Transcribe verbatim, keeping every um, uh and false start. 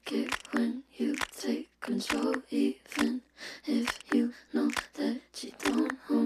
like it when you take control, even if you know that you don't.